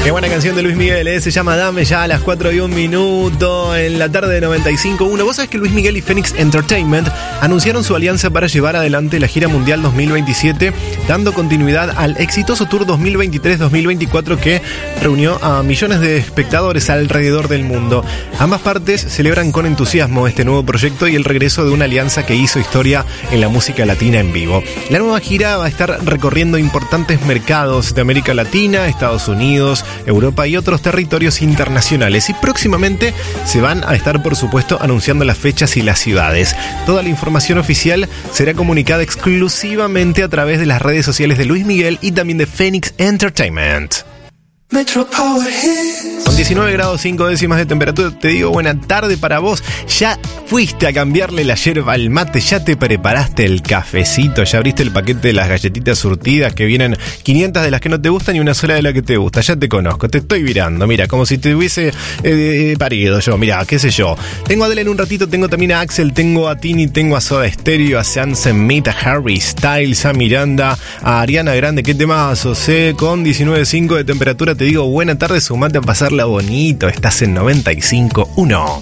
Qué buena canción de Luis Miguel, se llama Dame Ya, a las 4:01 en la tarde de 95.1. Vos sabés que Luis Miguel y Phoenix Entertainment anunciaron su alianza para llevar adelante la gira mundial 2027, dando continuidad al exitoso tour 2023-2024 que reunió a millones de espectadores alrededor del mundo. Ambas partes celebran con entusiasmo este nuevo proyecto y el regreso de una alianza que hizo historia en la música latina en vivo. La nueva gira va a estar recorriendo importantes mercados de América Latina, Estados Unidos, Europa y otros territorios internacionales, y próximamente se van a estar, por supuesto, anunciando las fechas y las ciudades. Toda la información oficial será comunicada exclusivamente a través de las redes sociales de Luis Miguel y también de Phoenix Entertainment. Con 19 grados 5 décimas de temperatura, te digo buena tarde para vos. Ya fuiste a cambiarle la yerba al mate, ya te preparaste el cafecito, ya abriste el paquete de las galletitas surtidas que vienen 500 de las que no te gustan y una sola de las que te gusta. Ya te conozco, te estoy mirando, mira, como si te hubiese parido yo, mira, qué sé yo. Tengo a Adele en un ratito, tengo también a Axel, tengo a Tini, tengo a Soda Stereo, a Sam Smith, a Harry Styles, a Miranda, a Ariana Grande. Qué temazos, con 19.5 de temperatura. Te digo buena tarde, sumate a pasarla bonito. Estás en 95.1.